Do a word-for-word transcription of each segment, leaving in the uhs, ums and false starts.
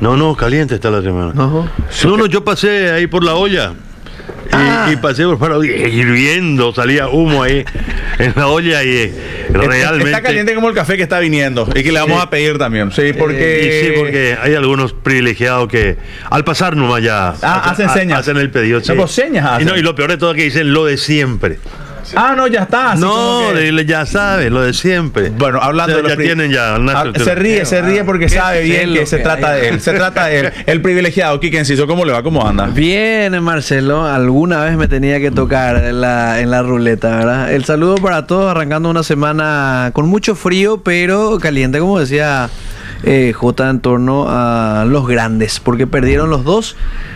No, no, caliente está la semana. Uh-huh. No, no, yo pasé ahí por la olla. Y, ah. y pasé por para hirviendo, salía humo ahí en la olla y eh, realmente... Está caliente como el café que está viniendo y que le vamos sí. a pedir también. Sí, porque... Eh, y sí, porque hay algunos privilegiados que al pasar nomás ya ah, hacen, hacen señas. Hacen el pedido. Sí. No, pues señas hacen. Y, no, y lo peor de todo es que dicen lo de siempre. Sí. Ah, no, ya está. No, que... ya sabes, lo de siempre. Bueno, hablando o sea, de los ya pri... tienen ya ah, se ríe, se ríe porque sabe bien que se que trata hay. de él. Se trata de él. El privilegiado, Quique Enciso, ¿cómo le va? ¿Cómo anda? Bien, Marcelo. Alguna vez me tenía que tocar en la, en la ruleta, ¿verdad? El saludo para todos, arrancando una semana con mucho frío, pero caliente, como decía eh, J, en torno a los grandes, porque perdieron los dos.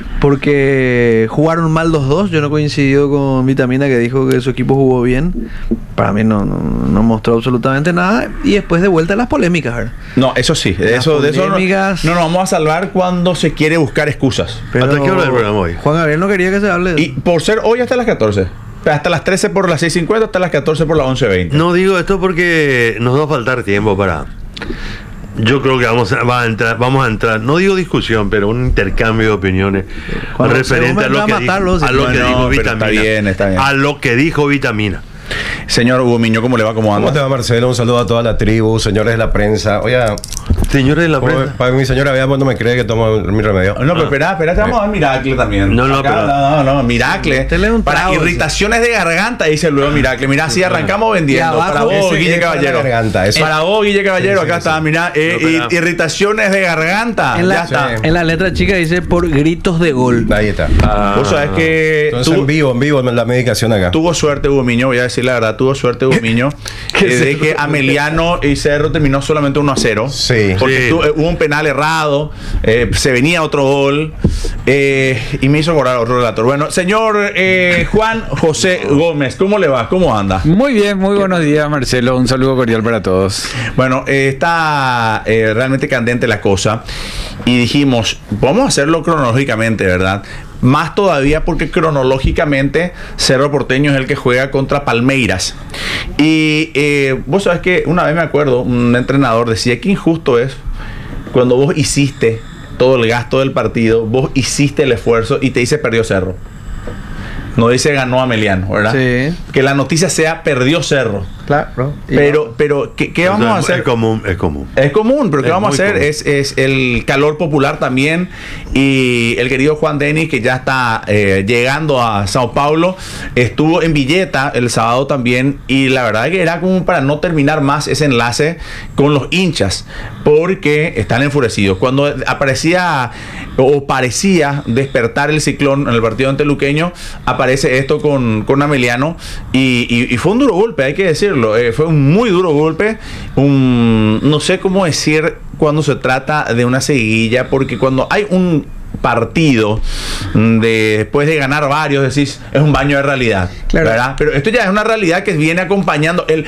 Porque jugaron mal los dos. Yo no coincido con Vitamina, que dijo que su equipo jugó bien. Para mí no, no, no mostró absolutamente nada. Y después de vuelta las polémicas, ¿verdad? No, eso sí. De eso, de eso no, no nos vamos a salvar cuando se quiere buscar excusas. Pero ¿hasta qué hora del programa hoy? Juan Gabriel no quería que se hable de Y por ser hoy hasta las catorce. Hasta las trece por las seis cincuenta, hasta las catorce por las once veinte. No digo esto porque nos va a faltar tiempo para... Yo creo que vamos a, va a entrar, vamos a entrar, no digo discusión, pero un intercambio de opiniones Cuando referente a lo que, dijo, a lo bueno, que dijo Vitamina. Está bien, está bien. A lo que dijo Vitamina. Señor Hugo Miño, ¿cómo le va? ¿Cómo anda? ¿Cómo te va, Marcelo? Un saludo a toda la tribu, señores de la prensa. Oiga, señores de la prensa. Para mi señora, vea cuando me cree que tomo mi remedio. No, pero espera, espera, te vamos a dar Miracle también. No, no, Acá, pero... no, no, no, Miracle. Para irritaciones de garganta, dice luego Miracle. Mira, así arrancamos vendiendo. Para vos, Guille Caballero. Para vos, Guille Caballero, acá está, mira, irritaciones de garganta. Ya está. En la letra chica dice por gritos de gol. Ahí está. Vos sabés que... Entonces en vivo, en vivo, la medicación acá. Tuvo suerte Hugo Miño, voy a decir la verdad, tuvo suerte Hugo Miño, eh, de que Ameliano y Cerro terminó solamente uno a cero. Sí. Porque sí. Tu, eh, hubo un penal errado, eh, se venía otro gol, eh, y me hizo borrar otro relator. Bueno, señor eh, Juan José Gómez, ¿cómo le va? ¿Cómo anda? Muy bien, muy buenos días, Marcelo. Un saludo cordial para todos. Bueno, eh, está eh, realmente candente la cosa. Y dijimos, vamos a hacerlo cronológicamente, ¿verdad? Más todavía porque cronológicamente Cerro Porteño es el que juega contra Palmeiras. Y eh, vos sabés que una vez me acuerdo, un entrenador decía que injusto es cuando vos hiciste todo el gasto del partido, vos hiciste el esfuerzo y te dice perdió Cerro. No dice ganó Ameliano, ¿verdad? Sí. Que la noticia sea perdió Cerro. Claro. Pero, pero ¿qué, qué vamos o sea, a hacer? Es común, es común. Es común, pero ¿qué es vamos a hacer? Es, es el calor popular también. Y el querido Juan Denis, que ya está eh, llegando a Sao Paulo, estuvo en Villeta el sábado también. Y la verdad que era como para no terminar más ese enlace con los hinchas, porque están enfurecidos. Cuando aparecía o parecía despertar el ciclón en el partido ante Luqueño, aparece esto con, con Ameliano. Y, y, y fue un duro golpe, hay que decirlo. Eh, fue un muy duro golpe. Un, no sé cómo decir cuando se trata de una seguilla, porque cuando hay un partido de, después de ganar varios, decís, es un baño de realidad, claro. ¿verdad? Pero esto ya es una realidad que viene acompañando el,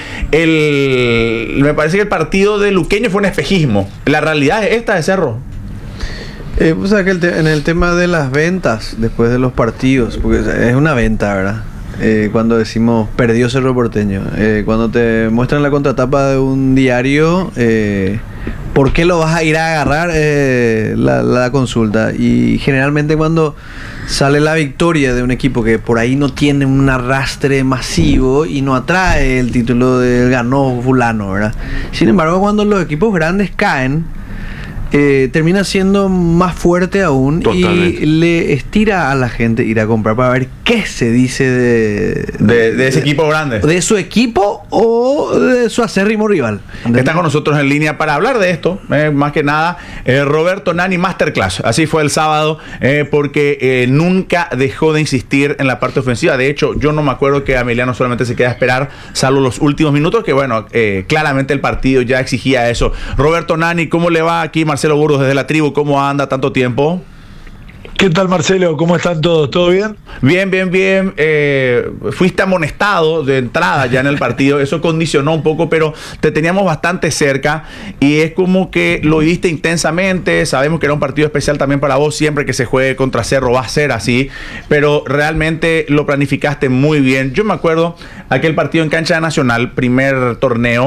el me parece que el partido de Luqueño fue un espejismo. La realidad es esta de Cerro. Eh, o sea que el te- en el tema de las ventas después de los partidos, porque es una venta, ¿verdad? Eh, cuando decimos perdió Cerro Porteño, eh, cuando te muestran la contratapa de un diario, eh, ¿por qué lo vas a ir a agarrar? Eh, la, la consulta. Y generalmente cuando sale la victoria de un equipo que por ahí no tiene un arrastre masivo y no atrae el título de ganó fulano, ¿verdad? Sin embargo, cuando los equipos grandes caen, Eh, termina siendo más fuerte aún. Totalmente. Y le estira a la gente ir a comprar para ver qué se dice de, de, de ese de, equipo grande, de su equipo o de su acérrimo rival. ¿Entendés? Está con nosotros en línea para hablar de esto, eh, más que nada, eh, Roberto Nani Masterclass. Así fue el sábado, eh, porque eh, nunca dejó de insistir en la parte ofensiva. De hecho, yo no me acuerdo que Ameliano solamente se queda a esperar, salvo los últimos minutos, que bueno, eh, claramente el partido ya exigía eso. Roberto Nani, ¿cómo le va aquí? Marcelo Burgos desde la tribu, ¿cómo anda tanto tiempo? ¿Qué tal, Marcelo? ¿Cómo están todos? ¿Todo bien? Bien, bien, bien. Eh, fuiste amonestado de entrada ya en el partido. Eso condicionó un poco, pero te teníamos bastante cerca y es como que lo viviste intensamente. Sabemos que era un partido especial también para vos. Siempre que se juegue contra Cerro va a ser así, pero realmente lo planificaste muy bien. Yo me acuerdo aquel partido en Cancha Nacional, primer torneo,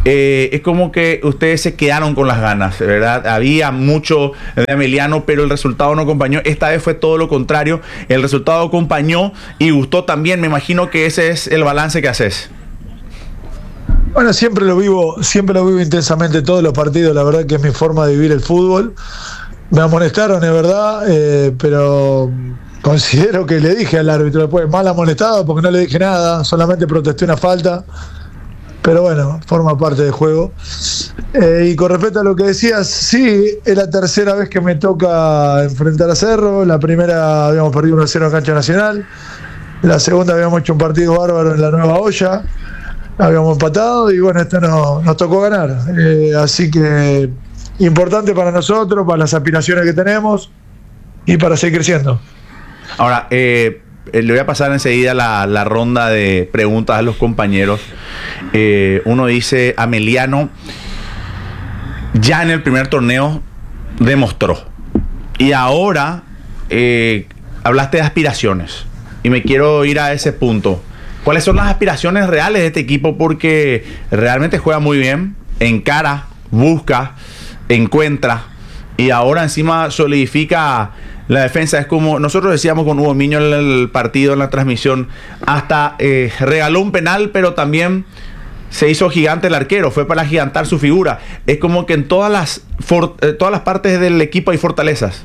eh, es como que ustedes se quedaron con las ganas, ¿verdad? Había mucho de Ameliano, pero el resultado no acompañó. Esta vez fue todo lo contrario. El resultado acompañó y gustó también. Me imagino que ese es el balance que haces. Bueno, siempre lo vivo, siempre lo vivo intensamente todos los partidos. La verdad que es mi forma de vivir el fútbol. Me amonestaron, es verdad, eh, pero considero que le dije al árbitro después, mal amonestado porque no le dije nada, solamente protesté una falta. Pero bueno, forma parte del juego. Eh, y con respecto a lo que decías, sí, es la tercera vez que me toca enfrentar a Cerro. La primera habíamos perdido uno a cero en cancha nacional. La segunda habíamos hecho un partido bárbaro en la Nueva Olla. Habíamos empatado y bueno, esta no, nos tocó ganar. Eh, así que importante para nosotros, para las aspiraciones que tenemos y para seguir creciendo. Ahora, eh, le voy a pasar enseguida la, la ronda de preguntas a los compañeros. Eh, uno dice, Ameliano ya en el primer torneo demostró. Y ahora eh, hablaste de aspiraciones. Y me quiero ir a ese punto. ¿Cuáles son las aspiraciones reales de este equipo? Porque realmente juega muy bien, encara, busca, encuentra y ahora encima solidifica la defensa. Es como nosotros decíamos con Hugo Miño en el partido, en la transmisión, hasta eh, regaló un penal, pero también se hizo gigante el arquero, fue para gigantar su figura. Es como que en todas las, for, eh, todas las partes del equipo hay fortalezas.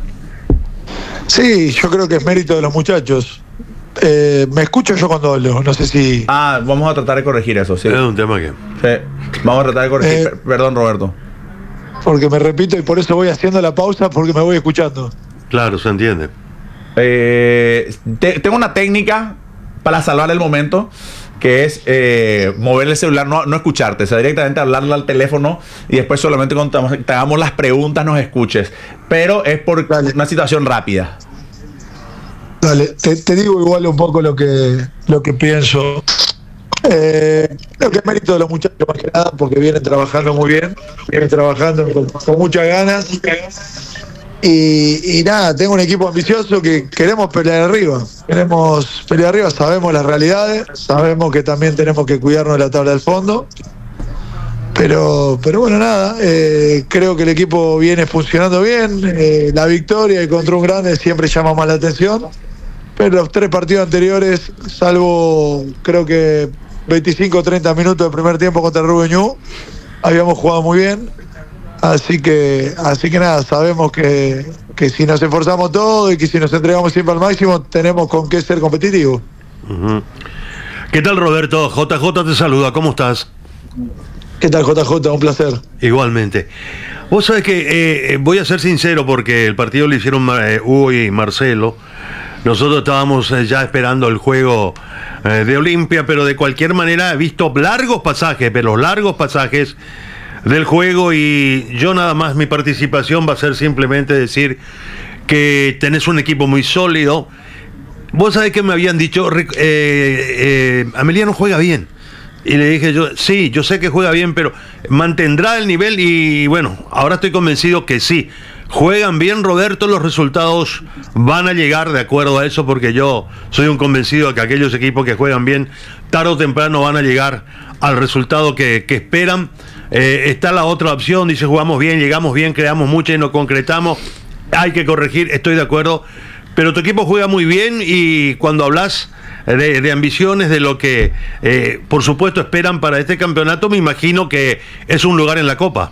Sí, yo creo que es mérito de los muchachos. Eh, me escucho yo cuando hablo, no sé si... Ah, vamos a tratar de corregir eso, sí. Es un tema que... Sí, vamos a tratar de corregir. Eh, Perdón, Roberto. Porque me repito y por eso voy haciendo la pausa porque me voy escuchando. Claro, se entiende. Eh, te, tengo una técnica para salvar el momento, que es eh, mover el celular, no, no escucharte, o sea, directamente hablarle al teléfono y después solamente cuando te hagamos las preguntas nos escuches. Pero es por Dale. Una situación rápida. Dale, te, te digo igual un poco lo que, lo que pienso. Eh, creo que es mérito de los muchachos más que nada porque vienen trabajando muy bien, vienen trabajando con, con muchas ganas. Y, y nada, tengo un equipo ambicioso que queremos pelear arriba. Queremos pelear arriba, sabemos las realidades, sabemos que también tenemos que cuidarnos de la tabla del fondo. Pero, pero bueno, nada, eh, creo que el equipo viene funcionando bien. Eh, la victoria y contra un grande siempre llama más la atención. Pero los tres partidos anteriores, salvo creo que veinticinco o treinta minutos del primer tiempo contra el Rubén Ñu, habíamos jugado muy bien. Así que, así que nada, sabemos que, que si nos esforzamos todo y que si nos entregamos siempre al máximo, tenemos con qué ser competitivos. Uh-huh. ¿Qué tal, Roberto? J J te saluda, ¿cómo estás? ¿Qué tal, J J? Un placer. Igualmente. Vos sabés que eh, voy a ser sincero porque el partido lo hicieron eh, Hugo y Marcelo. Nosotros estábamos eh, ya esperando el juego eh, de Olimpia, pero de cualquier manera he visto largos pasajes, pero largos pasajes del juego y yo nada más mi participación va a ser simplemente decir que tenés un equipo muy sólido. Vos sabés que me habían dicho, eh, eh, Ameliano juega bien. Y le dije yo, sí, yo sé que juega bien, pero mantendrá el nivel y bueno, ahora estoy convencido que sí. Juegan bien, Roberto, los resultados van a llegar de acuerdo a eso porque yo soy un convencido de que aquellos equipos que juegan bien, tarde o temprano van a llegar al resultado que, que esperan. Eh, está la otra opción, dice jugamos bien, llegamos bien, creamos mucho y no concretamos. Hay que corregir, estoy de acuerdo. Pero tu equipo juega muy bien y cuando hablas de, de ambiciones, de lo que eh, por supuesto esperan para este campeonato, me imagino que es un lugar en la Copa.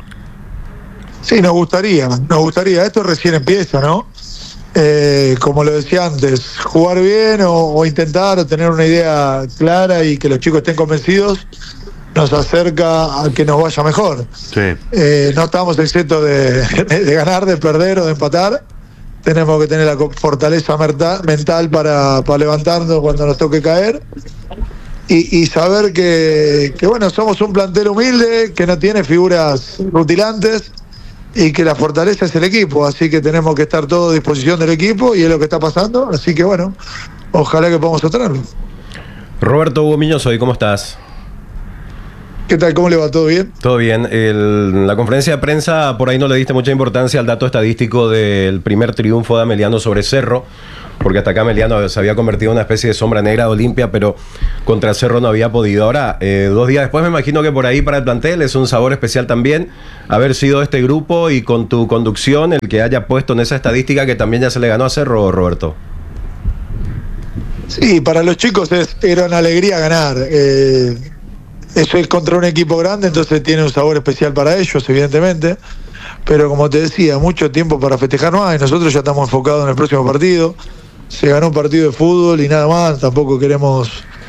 Sí, nos gustaría, nos gustaría. Esto recién empieza, ¿no? Eh, como lo decía antes, jugar bien o, o intentar o tener una idea clara y que los chicos estén convencidos nos acerca a que nos vaya mejor. Sí. Eh, no estamos exentos de, de, de ganar, de perder o de empatar. Tenemos que tener la fortaleza mental para, para levantarnos cuando nos toque caer y, y saber que, que, bueno, somos un plantel humilde, que no tiene figuras rutilantes y que la fortaleza es el equipo, así que tenemos que estar todos a disposición del equipo y es lo que está pasando, así que bueno, ojalá que podamos sostenerlo. Roberto, Hugo Miño soy, ¿cómo estás? ¿Qué tal? ¿Cómo le va? ¿Todo bien? Todo bien. El, la conferencia de prensa, por ahí no le diste mucha importancia al dato estadístico del primer triunfo de Ameliano sobre Cerro. porque hasta acá Meliano se había convertido en una especie de sombra negra de Olimpia, pero contra Cerro no había podido. Ahora, eh, dos días después, me imagino que por ahí para el plantel es un sabor especial también haber sido este grupo y con tu conducción el que haya puesto en esa estadística que también ya se le ganó a Cerro, Roberto. Sí, para los chicos es, era una alegría ganar. Eh, eso es contra un equipo grande, entonces tiene un sabor especial para ellos, evidentemente. Pero como te decía, mucho tiempo para festejar más y nosotros ya estamos enfocados en el próximo partido. Se ganó un partido de fútbol y nada más, tampoco queremos,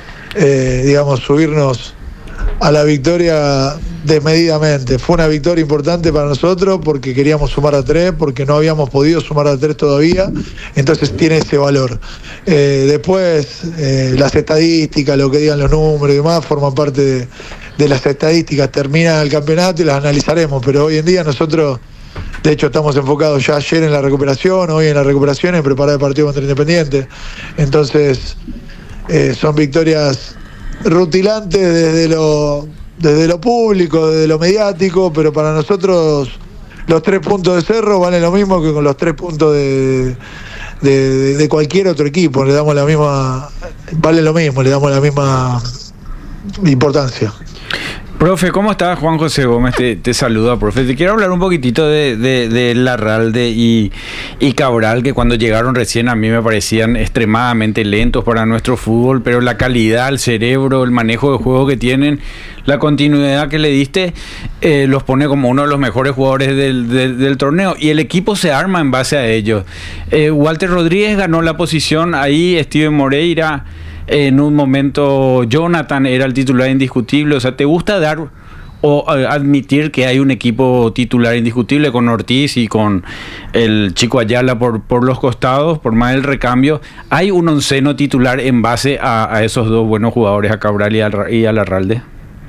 eh, digamos, subirnos a la victoria desmedidamente. Fue una victoria importante para nosotros porque queríamos sumar a tres, porque no habíamos podido sumar a tres todavía, entonces tiene ese valor. Eh, después, eh, las estadísticas, lo que digan los números y demás, forman parte de, de las estadísticas. Termina el campeonato y las analizaremos, pero hoy en día nosotros, de hecho, estamos enfocados ya ayer en la recuperación, hoy en la recuperación, en preparar el partido contra Independiente. Entonces, eh, son victorias rutilantes desde lo, desde lo público, desde lo mediático, pero para nosotros los tres puntos de Cerro valen lo mismo que con los tres puntos de, de, de, de cualquier otro equipo. Le damos la misma, vale lo mismo, le damos la misma importancia. Profe, ¿cómo estás? Juan José Gómez te, te saluda, profe. Te quiero hablar un poquitito de, de, de Larralde y, y Cabral, que cuando llegaron recién a mí me parecían extremadamente lentos para nuestro fútbol, pero la calidad, el cerebro, el manejo de juego que tienen, la continuidad que le diste, eh, los pone como uno de los mejores jugadores del, del, del torneo, y el equipo se arma en base a ellos. Eh, Walter Rodríguez ganó la posición, ahí Steven Moreira. En un momento Jonathan era el titular indiscutible. O sea, ¿te gusta dar o admitir que hay un equipo titular indiscutible con Ortiz y con el Chico Ayala por, por los costados, por más el recambio? ¿Hay un onceno titular en base a, a esos dos buenos jugadores, a Cabral y a, y a Larralde?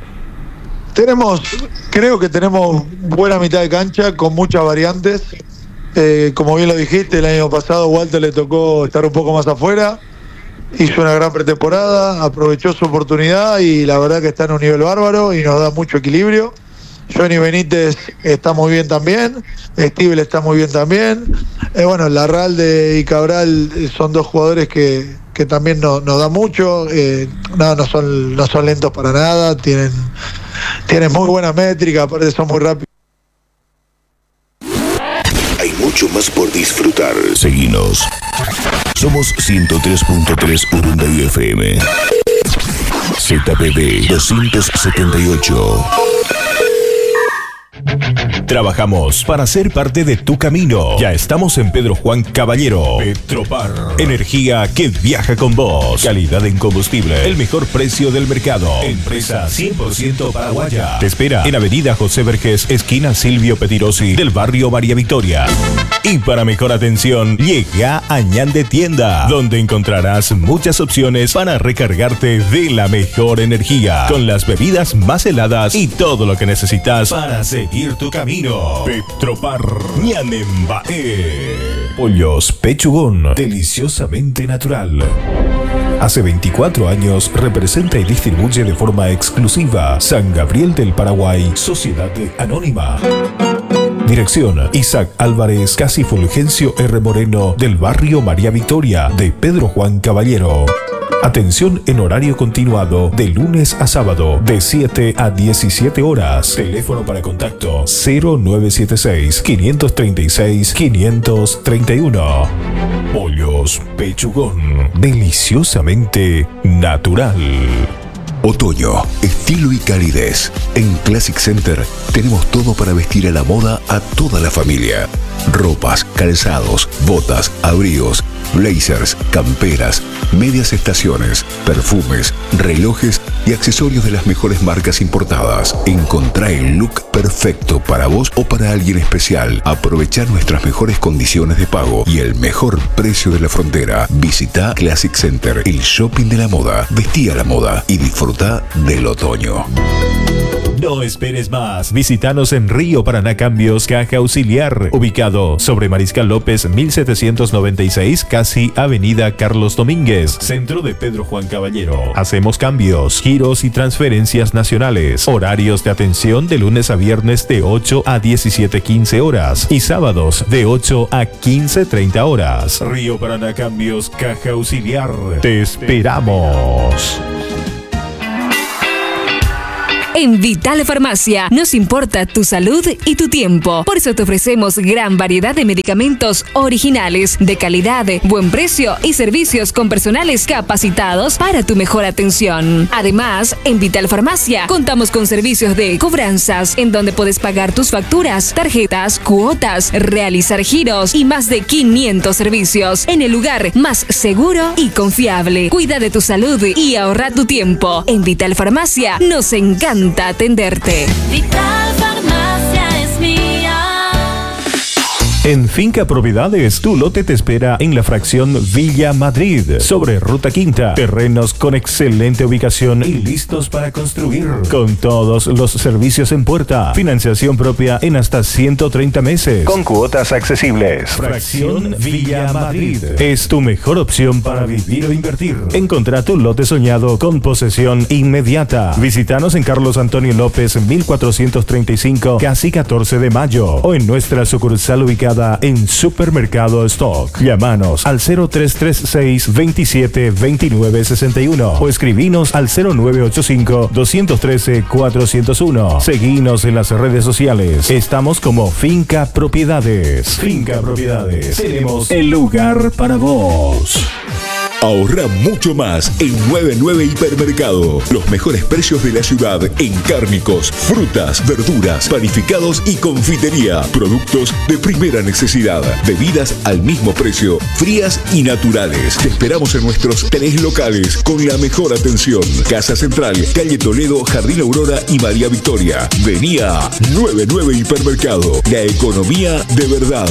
Tenemos, creo que tenemos buena mitad de cancha con muchas variantes. Eh, como bien lo dijiste, el año pasado Walter le tocó estar un poco más afuera. Hizo una gran pretemporada, aprovechó su oportunidad y la verdad que está en un nivel bárbaro y nos da mucho equilibrio. Johnny Benítez está muy bien también, Stivel está muy bien también. Eh, bueno, Larralde y Cabral son dos jugadores que, que también nos, nos da mucho. Eh, no, no son, no son lentos para nada, tienen, tienen muy buena métrica, aparte son muy rápidos. Hay mucho más por disfrutar. Seguinos. Somos ciento tres punto tres Urunday F M. Z P B doscientos setenta y ocho. Trabajamos para ser parte de tu camino. Ya estamos en Pedro Juan Caballero. Petropar. Energía que viaja con vos. Calidad en combustible. El mejor precio del mercado. Empresa cien por ciento paraguaya. Te espera en Avenida José Vergés, esquina Silvio Petirosi, del barrio María Victoria. Y para mejor atención, llega a Ñande Tienda, donde encontrarás muchas opciones para recargarte de la mejor energía, con las bebidas más heladas y todo lo que necesitas para seguir tu camino. Petropar Ñanembae. Pollos Pechugón, deliciosamente natural. Hace veinticuatro años representa y distribuye de forma exclusiva San Gabriel del Paraguay, Sociedad Anónima. Dirección: Isaac Álvarez, Casi Fulgencio R. Moreno, del barrio María Victoria, de Pedro Juan Caballero. Atención en horario continuado de lunes a sábado de siete a diecisiete horas. Teléfono para contacto cero nueve siete seis, cinco tres seis, cinco tres uno. Pollos Pechugón, deliciosamente natural. Otoño, estilo y calidez. En Classic Center tenemos todo para vestir a la moda a toda la familia. Ropas, calzados, botas, abrigos, blazers, camperas, medias estaciones, perfumes, relojes y accesorios de las mejores marcas importadas. Encontrá el look perfecto para vos o para alguien especial. Aprovechá nuestras mejores condiciones de pago y el mejor precio de la frontera. Visita Classic Center, el shopping de la moda. Vestí a la moda y disfruta del otoño. No esperes más. Visítanos en Río Paraná Cambios, Caja Auxiliar, ubicado sobre Mariscal López mil setecientos noventa y seis, casi Avenida Carlos Domínguez, centro de Pedro Juan Caballero. Hacemos cambios, giros y transferencias nacionales. Horarios de atención de lunes a viernes de ocho a diecisiete quince horas y sábados de ocho a quince treinta horas. Río Paraná Cambios, Caja Auxiliar. Te esperamos. En Vital Farmacia nos importa tu salud y tu tiempo. Por eso te ofrecemos gran variedad de medicamentos originales, de calidad, buen precio y servicios con personales capacitados para tu mejor atención. Además, en Vital Farmacia contamos con servicios de cobranzas, en donde puedes pagar tus facturas, tarjetas, cuotas, realizar giros y más de quinientos servicios en el lugar más seguro y confiable. Cuida de tu salud y ahorra tu tiempo. En Vital Farmacia nos encanta atenderte. Vital Farmacia es mía. En Finca Propiedades, tu lote te espera en la fracción Villa Madrid, sobre Ruta Quinta. Terrenos con excelente ubicación y listos para construir. Con todos los servicios en puerta. Financiación propia en hasta ciento treinta meses. Con cuotas accesibles. Fracción Villa Madrid es tu mejor opción para vivir o invertir. Encontrá tu lote soñado con posesión inmediata. Visítanos en Carlos Antonio López mil cuatrocientos treinta y cinco, casi catorce de mayo. O en nuestra sucursal ubicada en Supermercado Stock. Llámanos al cero tres tres seis, veintisiete, veintinueve, sesenta y uno o escribinos al cero nueve ocho cinco, dos uno tres, cuatro cero uno. Seguinos en las redes sociales. Estamos como Finca Propiedades. Finca Propiedades. Tenemos el lugar para vos. Ahorra mucho más en noventa y nueve Hipermercado. Los mejores precios de la ciudad en cárnicos, frutas, verduras, panificados y confitería. Productos de primera necesidad. Bebidas al mismo precio, frías y naturales. Te esperamos en nuestros tres locales con la mejor atención. Casa Central, Calle Toledo, Jardín Aurora y María Victoria. Vení a noventa y nueve Hipermercado. La economía de verdad.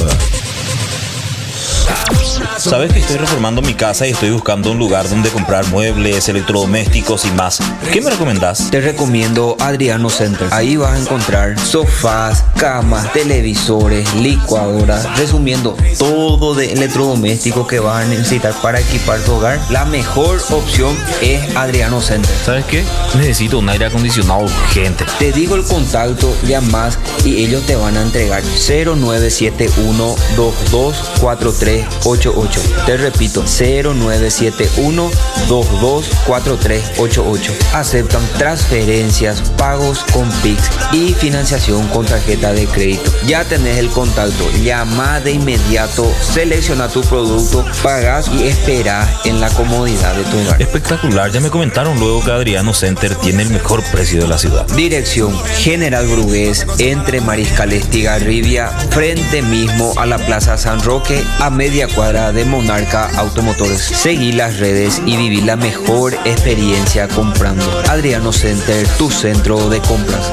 Sabes que estoy reformando mi casa y estoy buscando un lugar donde comprar muebles, electrodomésticos y más. ¿Qué me recomendás? Te recomiendo Adriano Center. Ahí vas a encontrar sofás, camas, televisores, licuadoras, resumiendo todo de electrodomésticos que vas a necesitar para equipar tu hogar. La mejor opción es Adriano Center. ¿Sabes qué? Necesito un aire acondicionado urgente. Te digo el contacto, llamas y ellos te van a entregar. Cero nueve siete uno, dos dos cuatro tres ocho ocho. Te repito, cero nueve siete uno, dos dos cuatro tres ocho ocho. Aceptan transferencias, pagos con Pix y financiación con tarjeta de crédito. Ya tenés el contacto, llama de inmediato, selecciona tu producto, pagas y esperás en la comodidad de tu hogar. Espectacular, ya me comentaron luego que Adriano Center tiene el mejor precio de la ciudad. Dirección General Brugués, entre Mariscal Estigarribia, frente mismo a la Plaza San Roque, a media cuadra de Monarca Automotores. Seguí las redes y viví la mejor experiencia comprando. Adriano Center, tu centro de compras.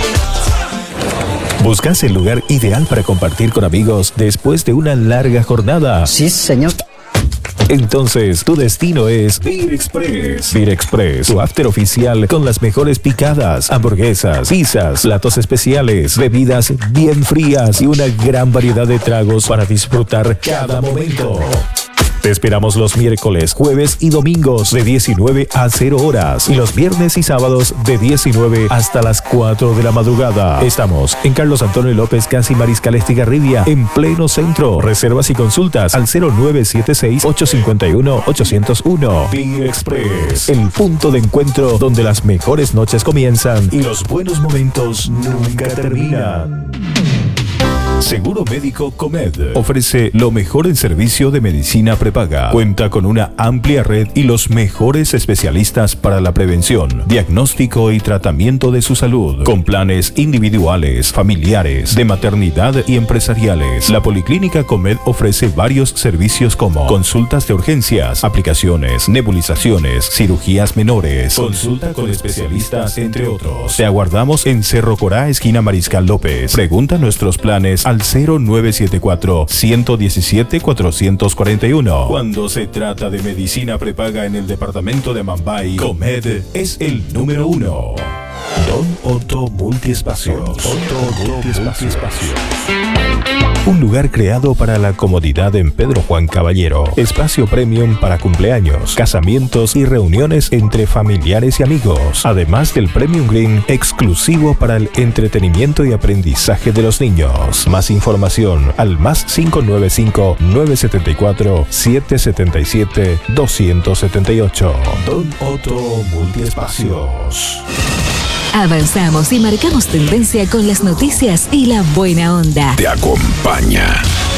¿Buscas el lugar ideal para compartir con amigos después de una larga jornada? Sí, señor. Entonces, tu destino es Beer Express. Beer Express, tu after oficial con las mejores picadas, hamburguesas, pizzas, platos especiales, bebidas bien frías y una gran variedad de tragos para disfrutar cada momento. Te esperamos los miércoles, jueves y domingos de diecinueve a cero horas y los viernes y sábados de diecinueve hasta las cuatro de la madrugada. Estamos en Carlos Antonio López, casi Mariscal Estigarribia, en pleno centro. Reservas y consultas al cero nueve siete seis, ocho cinco uno, ocho cero uno. Beer Express, el punto de encuentro donde las mejores noches comienzan y los buenos momentos nunca terminan. Seguro Médico Comed ofrece lo mejor en servicio de medicina prepaga. Cuenta con una amplia red y los mejores especialistas para la prevención, diagnóstico y tratamiento de su salud, con planes individuales, familiares, de maternidad y empresariales. La Policlínica Comed ofrece varios servicios como consultas de urgencias, aplicaciones, nebulizaciones, cirugías menores, consulta con especialistas, entre otros. Te aguardamos en Cerro Corá, esquina Mariscal López. Pregunta nuestros planes al cero nueve siete cuatro, uno uno siete, cuatro cuatro uno. Cuando se trata de medicina prepaga en el departamento de Mambay, Comed es el número uno. Don Otto Multiespacios. Otto Multiespacios. Un lugar creado para la comodidad en Pedro Juan Caballero. Espacio premium para cumpleaños, casamientos y reuniones entre familiares y amigos. Además del Premium Green exclusivo para el entretenimiento y aprendizaje de los niños. Más información al más cinco nueve cinco, nueve siete cuatro, siete siete siete, dos siete ocho. Don Otto Multiespacios. Avanzamos y marcamos tendencia con las noticias y la buena onda. Te acompaña